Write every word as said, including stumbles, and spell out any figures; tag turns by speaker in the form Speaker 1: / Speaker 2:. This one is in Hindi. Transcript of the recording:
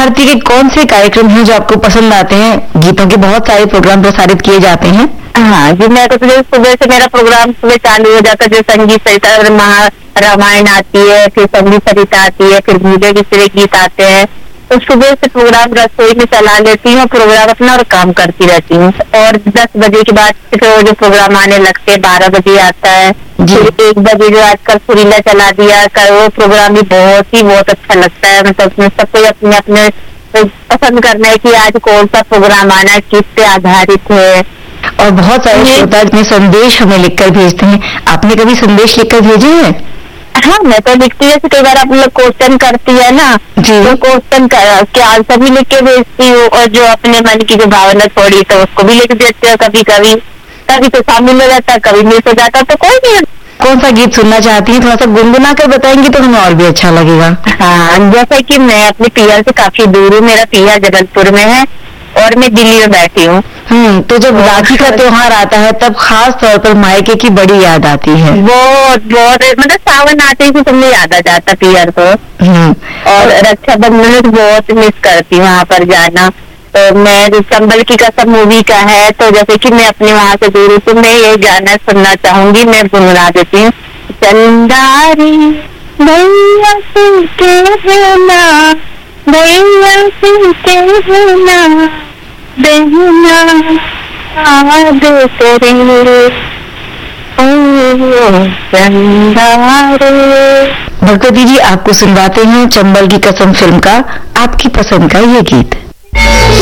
Speaker 1: भारती के कौन से कार्यक्रम हैं जो आपको पसंद आते हैं? गीतों के बहुत सारे प्रोग्राम प्रसारित किए जाते हैं।
Speaker 2: हाँ जी, मैं तो सुबह से मेरा प्रोग्राम सुबह चालू हो जाता है, जो संगीत सरिता महा रामायण आती है, फिर संगीत सरिता आती है, फिर भूले बिसरे गीत आते हैं। तो सुबह से प्रोग्राम रसोई में चला लेती हूँ, प्रोग्राम अपना और काम करती रहती हूँ। और दस बजे के बाद फिर वो जो प्रोग्राम आने लगते हैं, बारह बजे आता है, फिर एक बजे जो आजकल सुरीला चला दिया कर, वो प्रोग्राम भी बहुत ही बहुत अच्छा लगता है। मतलब उसमें सबको अपने अपने पसंद करना है कि आज कौन सा प्रोग्राम आना है, किस पे आधारित है।
Speaker 1: और बहुत सारे श्रोता अपने संदेश हमें लिखकर भेजते हैं, आपने कभी संदेश लिखकर भेजे हैं?
Speaker 2: हाँ, मैं तो लिखती है, कई बार आप लोग क्वेश्चन करती है ना, तो क्वेश्चन के आंसर भी लिख के भेजती हूँ, और जो अपने मन की जो भावना थोड़ी तो उसको भी लिख देते हो। कभी कभी कभी तो शामिल हो जाता, कभी मिस हो जाता, तो कोई नहीं।
Speaker 1: कौन सा गीत सुनना चाहती हैं? थोड़ा सा गुनगुना कर बताएंगी तो हमें और भी अच्छा लगेगा।
Speaker 2: हाँ, जैसे कि मैं अपने पिया से काफी दूर हूँ, मेरा पिया जबलपुर में है और मैं दिल्ली में बैठी हूँ।
Speaker 1: हम्म तो जब राखी का त्योहार आता है तब खास तौर पर मायके की बड़ी याद आती है।
Speaker 2: बहुत बहुत मतलब सावन आते ही तुमने याद आ जाता पियर को। और रक्षाबंधन में बहुत मिस करती हूँ वहाँ पर जाना। तो मैं चंबल की कसम मूवी का है, तो जैसे कि मैं अपने वहाँ से दूर हूँ, तो मैं ये गाना सुनना चाहूंगी, मैं गुनगुना देती हूँ। चंदारी भैया सुन के होना, भैया सुन के होना, बहना याद करेंगे ओ चंदारे।
Speaker 1: भगवती जी, आपको सुनवाते हैं चंबल की कसम फिल्म का आपकी पसंद का ये गीत।